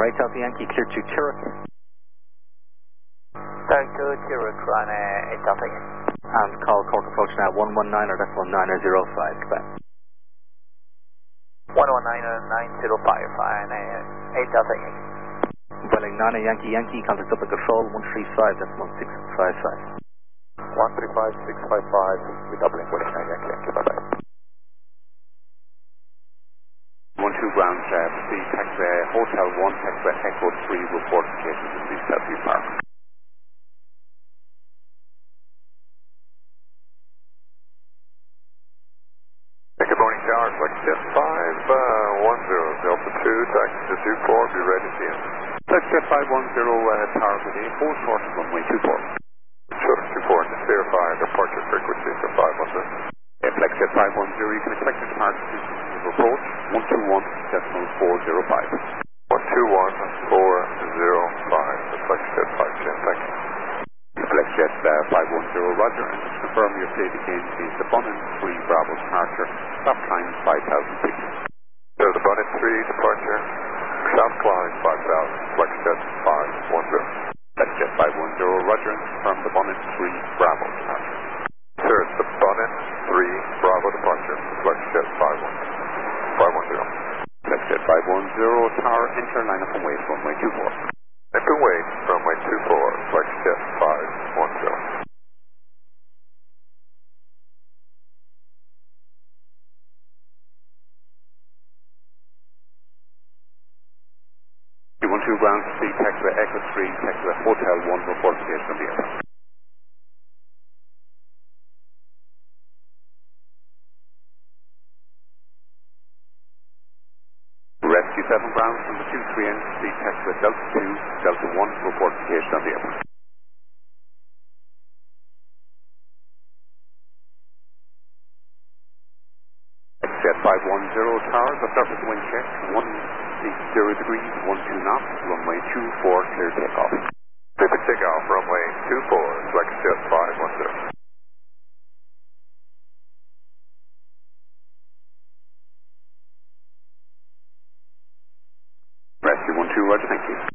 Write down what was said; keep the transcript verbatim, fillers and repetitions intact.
right Alpha Yankee, clear to Chirrut. Clear to Chirrut, run uh, eight Alpha Yankee. And call Cork approach now, one one nine or decimal nine zero five, Quebec. one one nine nine zero five, fine, uh, eight Alpha Yankee. Welling nine Yankee Yankee, contact up at control, one three five, decimal six five five. one three five six five five, we doubling Welling nine Yankee Yankee, bye bye. one two ground, uh, proceed, taxiway Hotel one, taxiway Echo three, report location to the Southview Park. Good morning, Tower, Flexjet five one zero, Delta two, taxi to two four, be ready to end. Flexjet five one zero, uh, Tower with a four short runway two four. Short two four, just verify departure frequency for five one zero. Yeah, Flexjet five one zero, you can expect your departure to approach one two one, decimal four zero five. one two one four zero five, Flexjet five ten, thank you. Flexjet uh, five one zero, roger, and just confirm your flight again is the Bonnet three Bravo departure, stop climb five thousand feet. So the Bonnet three departure, south climb five thousand, Flexjet five one zero. Flexjet five one zero, roger, and confirm the Bonnet three Bravo departure. Sir, it's the Bonnet three Bravo departure, Flexjet five one zero. Flexjet five one zero, tower, enter line up and wait, runway two four. Enter wait, runway two four, Flexjet five one zero. two one two ground, proceed, taxiway Echo three, taxiway Hotel one, report location on the airport. Rescue seven ground from the two three N, proceed, taxiway Delta two, Delta one, report location on the airport. Jet five one zero, tower, the surface wind check, one zero degrees, one two knots, runway two four, clear takeoff. Clear for takeoff, runway two four, Flexjet five one zero. Rescue one two, roger, thank you.